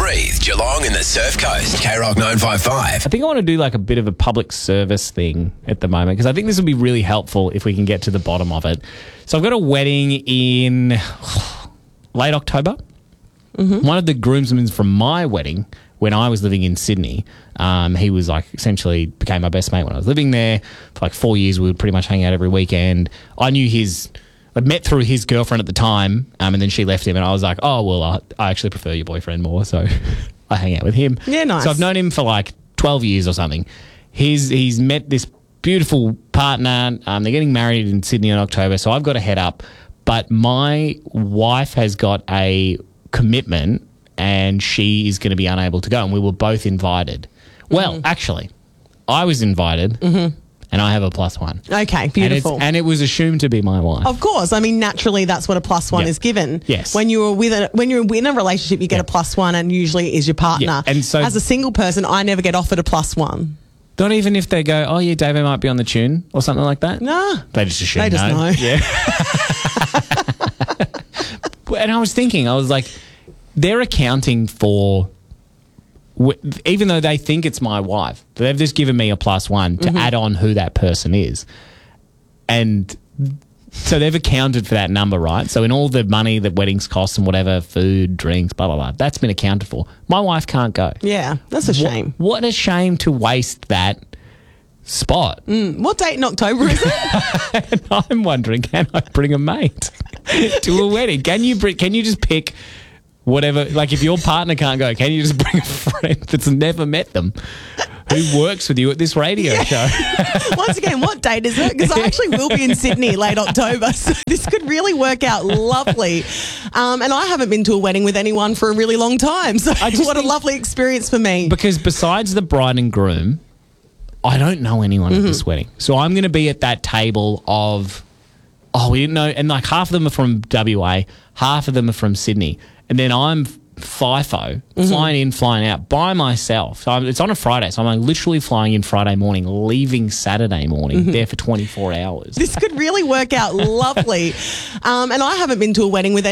Breathe, Geelong and the Surf Coast. K-Rock 955. I think I want to do like a bit of a public service thing at the moment because I think this will be really helpful if we can get to the bottom of it. So I've got a wedding in late October. Mm-hmm. One of the groomsmen from my wedding, when I was living in Sydney, he was like essentially became my best mate when I was living there. For like 4 years, we would pretty much hang out every weekend. I met through his girlfriend at the time, and then she left him, and I was like, oh, well, I actually prefer your boyfriend more, so I hang out with him. Yeah, nice. So I've known him for like 12 years or something. He's met this beautiful partner. They're getting married in Sydney in October, so I've got to head up. But my wife has got a commitment and she is going to be unable to go, and we were both invited. Well, actually, I was invited and I have a +1. Okay, beautiful. And it was assumed to be my wife. Of course. I mean, naturally, that's what a +1 is given. Yes. When you're in a relationship, you get a +1 and usually it is your partner. Yeah. And so, as a single person, I never get offered a +1. Not even if they go, oh, yeah, David might be on the tune or something like that? No. They just assume They just know. Yeah. And I was thinking, I was like, they're accounting for, even though they think it's my wife, they've just given me a +1 to add on who that person is. And so they've accounted for that number, right? So in all the money that weddings cost and whatever, food, drinks, blah, blah, blah, that's been accounted for. My wife can't go. Yeah, that's a shame. What a shame to waste that spot. What date in October is it? And I'm wondering, can I bring a mate to a wedding? Can you just pick whatever? Like, if your partner can't go, can you just bring a friend that's never met them who works with you at this radio show? Once again, what date is it? Because I actually will be in Sydney late October, so this could really work out lovely. And I haven't been to a wedding with anyone for a really long time, so what a lovely experience for me. Because besides the bride and groom, I don't know anyone at this wedding. So I'm going to be at that table of, we didn't know, and like half of them are from WA, half of them are from Sydney. And then I'm FIFO, flying in, flying out by myself. So it's on a Friday, so I'm like literally flying in Friday morning, leaving Saturday morning, there for 24 hours. This could really work out lovely. And I haven't been to a wedding with